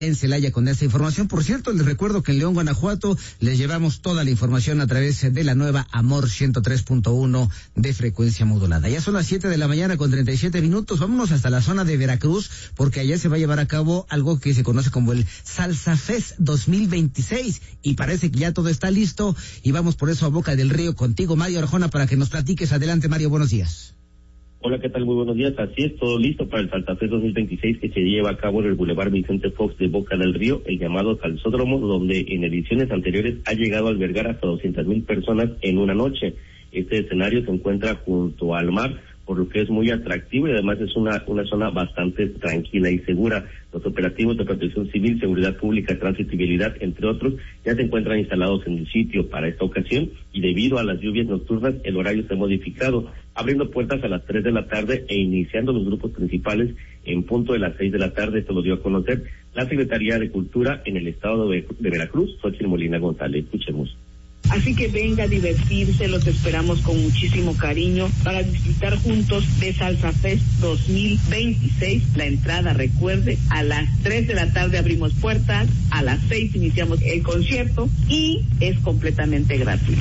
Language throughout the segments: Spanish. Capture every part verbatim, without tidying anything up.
en Celaya con esta información. Por cierto, les recuerdo que en León, Guanajuato, les llevamos toda la información a través de la nueva Amor ciento tres punto uno de frecuencia modulada. Ya son las siete de la mañana con treinta y siete minutos. Vámonos hasta la zona de Veracruz, porque allá se va a llevar a cabo algo que se conoce como el Salsa Fest dos mil veintiséis, y parece que ya todo está listo, y vamos por eso a Boca del Río contigo, Mario Arjona, para que nos platiques. Adelante, Mario, buenos días. Hola, ¿qué tal? Muy buenos días. Así es, todo listo para el Salsa Fest dos mil veintiséis que se lleva a cabo en el Boulevard Vicente Fox de Boca del Río, el llamado Salsódromo, donde en ediciones anteriores ha llegado a albergar hasta doscientas mil personas en una noche. Este escenario se encuentra junto al mar, por lo que es muy atractivo y además es una una zona bastante tranquila y segura. Los operativos de protección civil, seguridad pública, tránsito y vialidad, entre otros, ya se encuentran instalados en el sitio para esta ocasión, y debido a las lluvias nocturnas el horario se ha modificado, abriendo puertas a las tres de la tarde e iniciando los grupos principales en punto de las seis de la tarde. Esto lo dio a conocer la Secretaría de Cultura en el estado de, de Veracruz, Xochitl Molina González. Escuchemos. Así que venga a divertirse, los esperamos con muchísimo cariño para disfrutar juntos de Salsa Fest dos mil veintiséis. La entrada, recuerde, a las tres de la tarde abrimos puertas, a las seis iniciamos el concierto y es completamente gratis.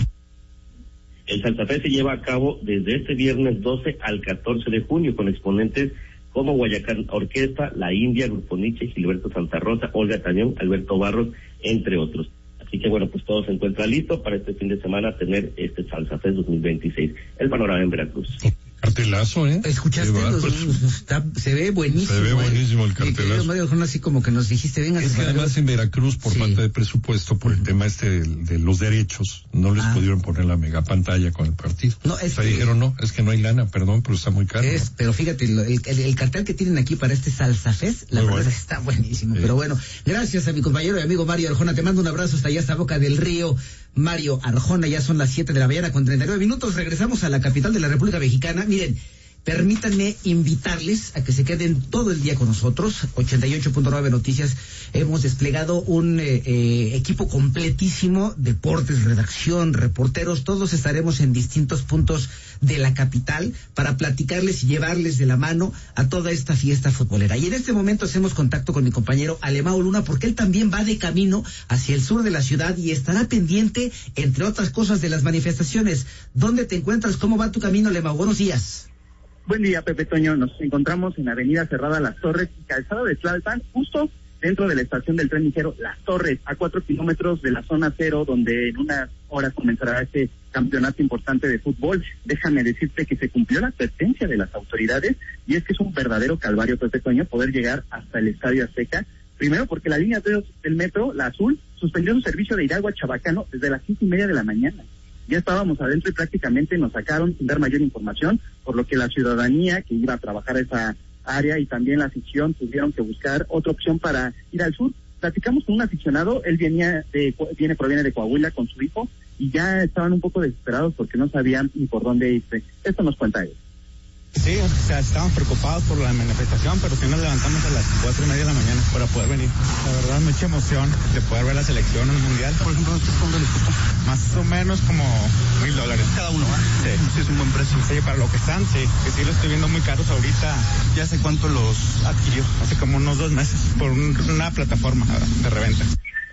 El Salsa Fest se lleva a cabo desde este viernes doce al catorce de junio con exponentes como Guayacán Orquesta, La India, Grupo Nietzsche, Gilberto Santa Rosa, Olga Tañón, Alberto Barros, entre otros. Así que bueno, pues todo se encuentra listo para este fin de semana tener este Salsa Fest dos mil veintiséis. El panorama en Veracruz. Cartelazo, ¿eh? ¿Escuchaste? Los, está, se ve buenísimo. Se ve buenísimo el cartelazo. Mario Arjona, así como que nos dijiste, venga. Es que además en Veracruz, por sí. falta de presupuesto, por el tema este de, de los derechos, no les ah. pudieron poner la mega pantalla con el partido. No, es o sea, que, dijeron, no, es que no hay lana, perdón, pero está muy caro. Es, ¿no? Pero fíjate, el, el, el cartel que tienen aquí para este Salsa Fest, la muy verdad bueno. está buenísimo. Sí. Pero bueno, gracias a mi compañero y amigo Mario Arjona, te mando un abrazo hasta allá, hasta Boca del Río. Mario Arjona, ya son las siete de la mañana con treinta y nueve minutos, regresamos a la capital de la República Mexicana. Miren, permítanme invitarles a que se queden todo el día con nosotros. ochenta y ocho punto nueve Noticias, hemos desplegado un eh, eh, equipo completísimo, deportes, redacción, reporteros, todos estaremos en distintos puntos de la capital para platicarles y llevarles de la mano a toda esta fiesta futbolera. Y en este momento hacemos contacto con mi compañero Alemão Luna, porque él también va de camino hacia el sur de la ciudad y estará pendiente, entre otras cosas, de las manifestaciones. ¿Dónde te encuentras? ¿Cómo va tu camino, Alemão? Buenos días. Buen día, Pepe Toño. Nos encontramos en Avenida Cerrada Las Torres y Calzada de Tlalpan, justo dentro de la estación del tren ligero Las Torres, a cuatro kilómetros de la zona cero, donde en unas horas comenzará este campeonato importante de fútbol. Déjame decirte que se cumplió la advertencia de las autoridades, y es que es un verdadero calvario, Pepe Toño, poder llegar hasta el Estadio Azteca. Primero porque la línea dos del metro, la azul, suspendió su servicio de Hidalgo a Chabacano desde las cinco y media de la mañana. Ya estábamos adentro y prácticamente nos sacaron sin dar mayor información, por lo que la ciudadanía que iba a trabajar a esa área y también la afición tuvieron que buscar otra opción para ir al sur. Platicamos con un aficionado, él venía de, viene, proviene de Coahuila con su hijo, y ya estaban un poco desesperados porque no sabían ni por dónde irse. Esto nos cuenta él. Sí, o sea, estábamos preocupados por la manifestación, pero sí nos levantamos a las cuatro y media de la mañana para poder venir. La verdad, mucha emoción de poder ver la selección en el mundial. Por ejemplo, ¿ustedes cuánto les costó? Más o menos como mil dólares. Cada uno, ¿eh? Sí. Sí, es un buen precio. Sí, para lo que están, sí. Que sí lo estoy viendo muy caros ahorita. ¿Ya hace cuánto los adquirió? Hace como unos dos meses, por un, una plataforma de reventa.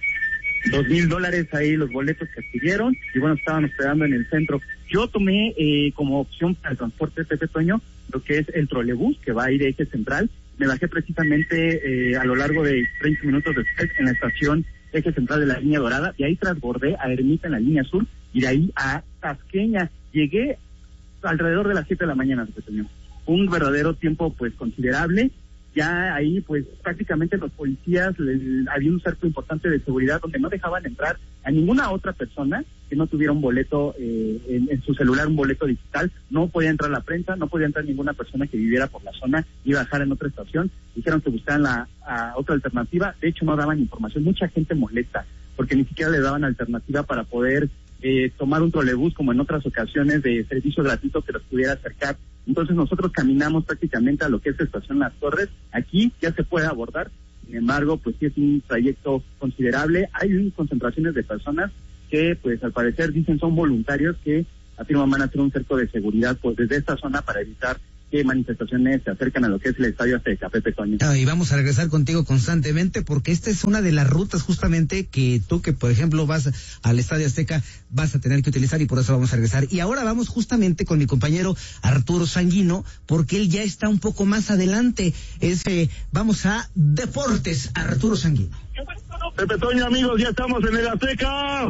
Dos mil dólares ahí los boletos que adquirieron, y bueno, estaban esperando en el centro. Yo tomé eh, como opción para el transporte de Pepe Toño lo que es el trolebús, que va a ir de Eje Central. Me bajé precisamente eh, a lo largo de treinta minutos después en la estación Eje Central de la Línea Dorada, y ahí transbordé a Ermita en la Línea Sur, y de ahí a Tasqueña. Llegué alrededor de las siete de la mañana, Pepe Toño. Un verdadero tiempo pues considerable. Ya ahí pues prácticamente los policías, les, había un cerco importante de seguridad donde no dejaban entrar a ninguna otra persona que no tuviera un boleto eh, en, en su celular, un boleto digital. No podía entrar la prensa, no podía entrar ninguna persona que viviera por la zona y bajar en otra estación. Dijeron que buscaran la a otra alternativa. De hecho no daban información, mucha gente molesta porque ni siquiera le daban alternativa para poder eh, tomar un trolebús como en otras ocasiones de servicio gratuito que los pudiera acercar. Entonces nosotros caminamos prácticamente a lo que es la estación Las Torres. Aquí ya se puede abordar, sin embargo, pues sí es un trayecto considerable. Hay concentraciones de personas que, pues al parecer dicen son voluntarios que afirman van a hacer un cerco de seguridad pues desde esta zona para evitar qué manifestaciones se acercan a lo que es el Estadio Azteca, Pepe Toño. Ah, y vamos a regresar contigo constantemente porque esta es una de las rutas justamente que tú que por ejemplo vas al Estadio Azteca vas a tener que utilizar y por eso vamos a regresar. Y ahora vamos justamente con mi compañero Arturo Sanguino porque él ya está un poco más adelante. Es, eh, vamos a Deportes, Arturo Sanguino. Pepe Toño, amigos, ya estamos en el Azteca.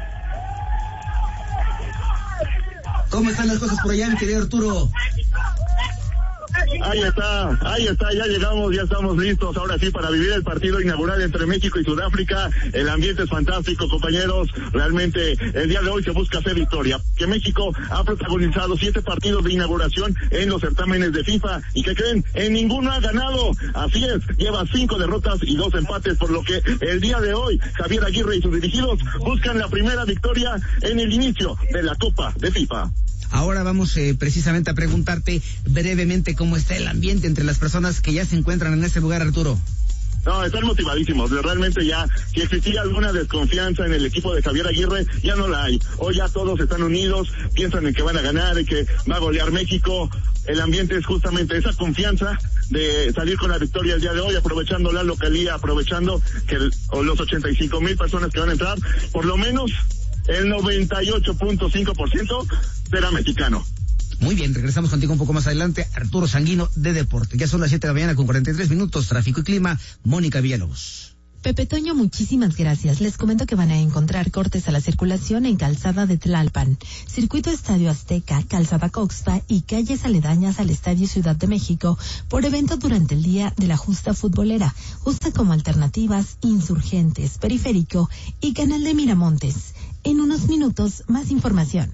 ¿Cómo están las cosas por allá, mi querido Arturo? Ahí está, ahí está, ya llegamos, ya estamos listos ahora sí para vivir el partido inaugural entre México y Sudáfrica. El ambiente es fantástico, compañeros, realmente el día de hoy se busca hacer historia, que México ha protagonizado siete partidos de inauguración en los certámenes de FIFA y que creen, en ninguno ha ganado, así es, lleva cinco derrotas y dos empates, por lo que el día de hoy Javier Aguirre y sus dirigidos buscan la primera victoria en el inicio de la Copa de FIFA. Ahora vamos eh, precisamente a preguntarte brevemente cómo está el ambiente entre las personas que ya se encuentran en ese lugar, Arturo. No, están motivadísimos, realmente ya, si existía alguna desconfianza en el equipo de Javier Aguirre, ya no la hay. Hoy ya todos están unidos, piensan en que van a ganar, en que va a golear México. El ambiente es justamente esa confianza de salir con la victoria el día de hoy, aprovechando la localía, aprovechando que el, o los ochenta y cinco mil personas que van a entrar, por lo menos el noventa y ocho punto cinco por ciento será mexicano. Muy bien, regresamos contigo un poco más adelante, Arturo Sanguino de Deporte. Ya son las siete de la mañana con cuarenta y tres minutos, tráfico y clima, Mónica Villalobos. Pepe Toño, muchísimas gracias. Les comento que van a encontrar cortes a la circulación en Calzada de Tlalpan, Circuito Estadio Azteca, Calzada Coxpa y calles aledañas al Estadio Ciudad de México por evento durante el día de la justa futbolera, justa como Alternativas, Insurgentes, Periférico y Canal de Miramontes. En unos minutos, más información.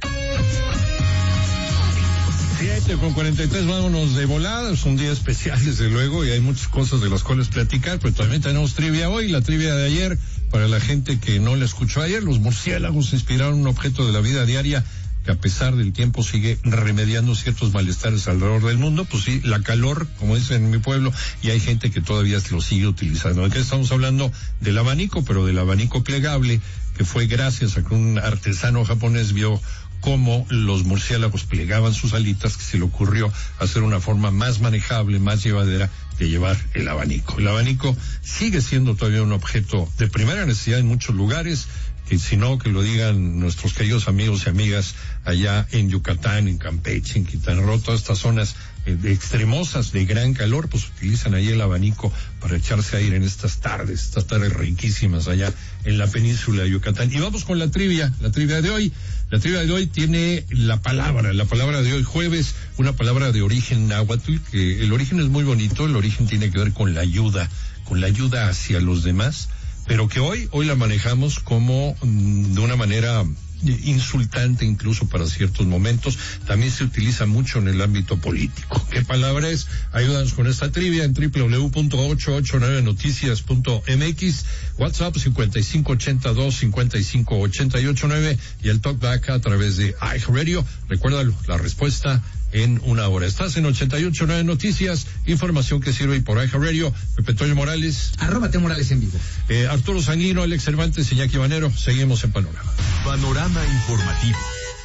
siete con cuarenta y tres, vámonos de volada. Es un día especial, desde luego, y hay muchas cosas de las cuales platicar, pero también tenemos trivia hoy. La trivia de ayer, para la gente que no la escuchó ayer, los murciélagos inspiraron un objeto de la vida diaria que a pesar del tiempo sigue remediando ciertos malestares alrededor del mundo. Pues sí, la calor, como dicen en mi pueblo, y hay gente que todavía lo sigue utilizando. Aquí estamos hablando del abanico, pero del abanico plegable, que fue gracias a que un artesano japonés vio cómo los murciélagos plegaban sus alitas, que se le ocurrió hacer una forma más manejable, más llevadera de llevar el abanico. El abanico sigue siendo todavía un objeto de primera necesidad en muchos lugares, que si no, que lo digan nuestros queridos amigos y amigas allá en Yucatán, en Campeche, en Quintana Roo, todas estas zonas eh, de extremosas, de gran calor, pues utilizan ahí el abanico para echarse aire en estas tardes, estas tardes riquísimas allá en la península de Yucatán. Y vamos con la trivia, la trivia de hoy. La trivia de hoy tiene la palabra, la palabra de hoy jueves, una palabra de origen náhuatl, que el origen es muy bonito, el origen tiene que ver con la ayuda, con la ayuda hacia los demás, pero que hoy, hoy la manejamos como mm, de una manera insultante incluso para ciertos momentos. También se utiliza mucho en el ámbito político. ¿Qué palabra es? Ayúdanos con esta trivia en doble u doble u doble u punto ochocientos ochenta y nueve noticias punto m x, WhatsApp cincuenta y cinco ochenta y dos cincuenta y cinco ochenta y ocho nueve y el talkback a través de iHeartRadio. Recuérdalo, la respuesta en una hora. Estás en ochenta y ocho nueve Noticias, información que sirve por iHeartRadio. Pepe Toño Morales. Arroba T Morales en vivo. Eh, Arturo Sanguino, Alex Cervantes, Iñaki Banero. Seguimos en Panorama. Panorama informativo.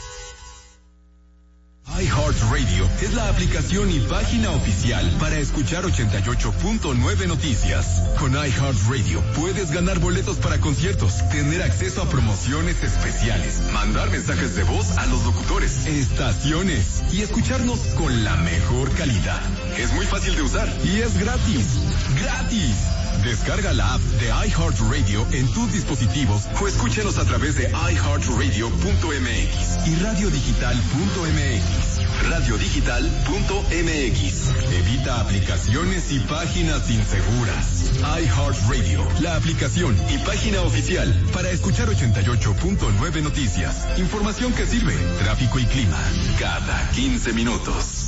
iHeartRadio es la aplicación y página oficial para escuchar ochenta y ocho punto nueve Noticias. Con iHeartRadio puedes ganar boletos para conciertos, tener acceso a promociones especiales, mandar mensajes de voz a los locutores, estaciones y escucharnos con la mejor calidad. Es muy fácil de usar y es gratis. ¡Gratis! Descarga la app de iHeartRadio en tus dispositivos o escúchenos a través de i heart radio punto m x y radio digital punto m x. radio digital punto m x. Evita aplicaciones y páginas inseguras. iHeartRadio, la aplicación y página oficial para escuchar ochenta y ocho punto nueve Noticias. Información que sirve. Tráfico y clima cada quince minutos.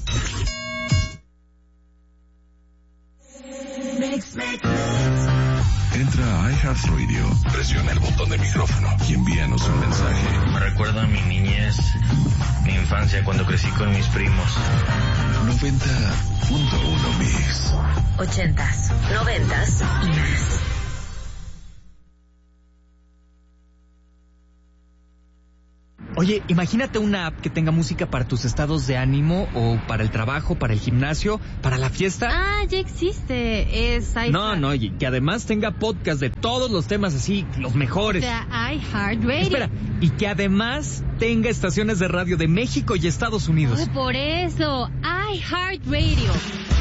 Entra a iHeartRadio, presiona el botón de micrófono y envíanos un mensaje. Me recuerda a mi niñez, mi infancia cuando crecí con mis primos. noventa punto uno Mix. Ochentas, noventas y más. Oye, imagínate una app que tenga música para tus estados de ánimo o para el trabajo, para el gimnasio, para la fiesta. Ah, ya existe. Es iHeart. No, no, y que además tenga podcast de todos los temas así, los mejores. O sea, iHeartRadio. Espera, y que además tenga estaciones de radio de México y Estados Unidos. Oh, por eso, iHeartRadio.